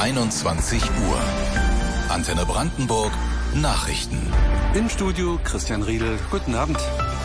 21 Uhr. Antenne Brandenburg, Nachrichten. Im Studio Christian Riedel. Guten Abend.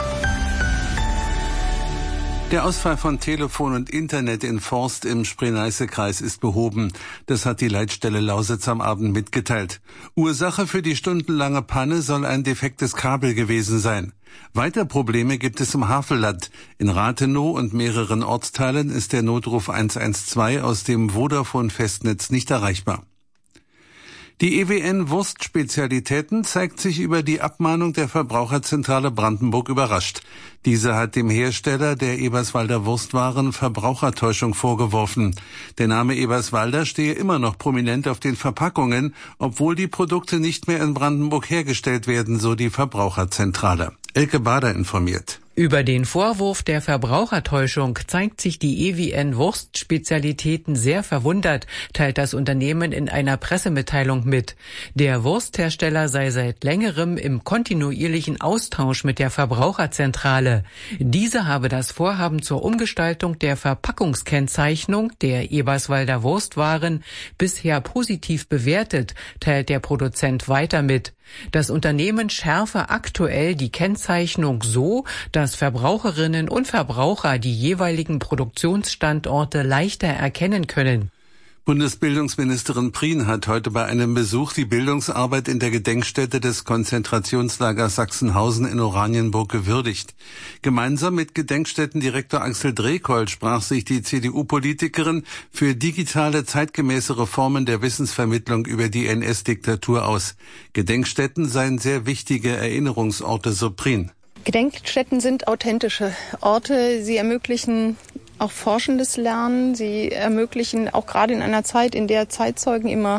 Der Ausfall von Telefon und Internet in Forst im Spree-Neiße-Kreis ist behoben. Das hat die Leitstelle Lausitz am Abend mitgeteilt. Ursache für die stundenlange Panne soll ein defektes Kabel gewesen sein. Weiter Probleme gibt es im Havelland. In Rathenow und mehreren Ortsteilen ist der Notruf 112 aus dem Vodafone-Festnetz nicht erreichbar. Die EWN Wurstspezialitäten zeigt sich über die Abmahnung der Verbraucherzentrale Brandenburg überrascht. Diese hat dem Hersteller der Eberswalder Wurstwaren Verbrauchertäuschung vorgeworfen. Der Name Eberswalder stehe immer noch prominent auf den Verpackungen, obwohl die Produkte nicht mehr in Brandenburg hergestellt werden, so die Verbraucherzentrale. Elke Bader informiert. Über den Vorwurf der Verbrauchertäuschung zeigt sich die EWN Wurstspezialitäten sehr verwundert, teilt das Unternehmen in einer Pressemitteilung mit. Der Wursthersteller sei seit längerem im kontinuierlichen Austausch mit der Verbraucherzentrale. Diese habe das Vorhaben zur Umgestaltung der Verpackungskennzeichnung der Eberswalder Wurstwaren bisher positiv bewertet, teilt der Produzent weiter mit. Das Unternehmen schärfe aktuell die Kennzeichnung so, dass Verbraucherinnen und Verbraucher die jeweiligen Produktionsstandorte leichter erkennen können. Bundesbildungsministerin Prien hat heute bei einem Besuch die Bildungsarbeit in der Gedenkstätte des Konzentrationslagers Sachsenhausen in Oranienburg gewürdigt. Gemeinsam mit Gedenkstättendirektor Axel Drekoll sprach sich die CDU-Politikerin für digitale, zeitgemäße Reformen der Wissensvermittlung über die NS-Diktatur aus. Gedenkstätten seien sehr wichtige Erinnerungsorte, so Prien. Gedenkstätten sind authentische Orte. Sie ermöglichen auch forschendes Lernen. Sie ermöglichen auch gerade in einer Zeit, in der Zeitzeugen immer